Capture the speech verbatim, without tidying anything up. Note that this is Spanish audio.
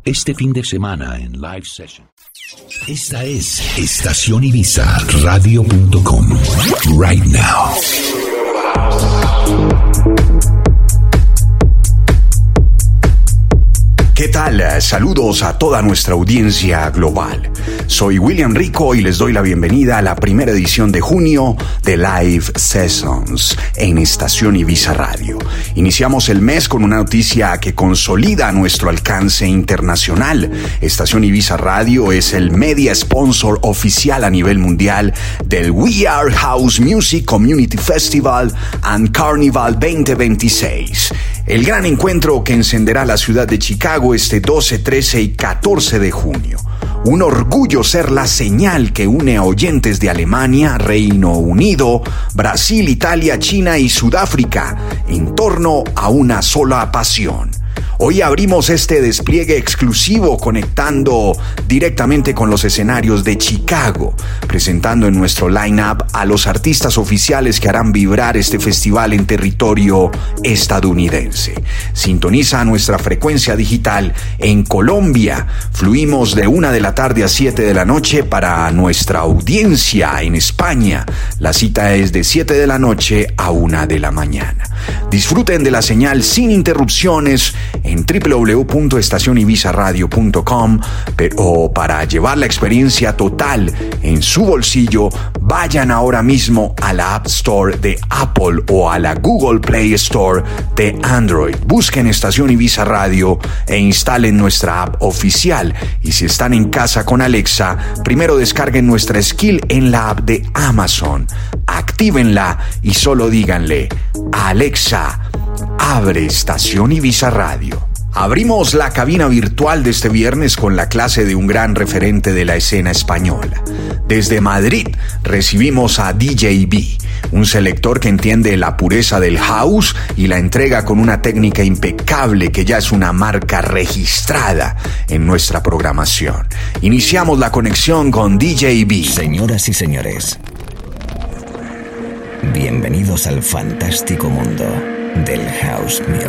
este fin de semana en Live Session. Esta es Estación Ibiza Radio punto com. Right now. ¿Qué tal? Saludos a toda nuestra audiencia global. Soy William Rico y les doy la bienvenida a la primera edición de junio de Live Sessions en Estación Ibiza Radio. Iniciamos el mes con una noticia que consolida nuestro alcance internacional. Estación Ibiza Radio es el media sponsor oficial a nivel mundial del We Are House Music Community Festival and Carnival veinte veintiséis. El gran encuentro que encenderá la ciudad de Chicago este doce, trece y catorce de junio. Un orgullo ser la señal que une a oyentes de Alemania, Reino Unido, Brasil, Italia, China y Sudáfrica en torno a una sola pasión. Hoy abrimos este despliegue exclusivo conectando directamente con los escenarios de Chicago, presentando en nuestro line-up a los artistas oficiales que harán vibrar este festival en territorio estadounidense. Sintoniza nuestra frecuencia digital en Colombia. Fluimos de una de la tarde a siete de la noche para nuestra audiencia en España. La cita es de siete de la noche a una de la mañana. Disfruten de la señal sin interrupciones en doble u doble u doble u punto estación ibiza radio punto com, pero para llevar la experiencia total en su bolsillo, vayan ahora mismo a la App Store de Apple o a la Google Play Store de Android. Busquen Estación Ibiza Radio e instalen nuestra app oficial. Y si están en casa con Alexa, primero descarguen nuestra skill en la app de Amazon. Actívenla y solo díganle: Alexa, abre Estación Ibiza Radio. Abrimos la cabina virtual de este viernes con la clase de un gran referente de la escena española. Desde Madrid recibimos a D J B, un selector que entiende la pureza del house y la entrega con una técnica impecable que ya es una marca registrada en nuestra programación. Iniciamos la conexión con D J B. Señoras y señores, bienvenidos al fantástico mundo del house music.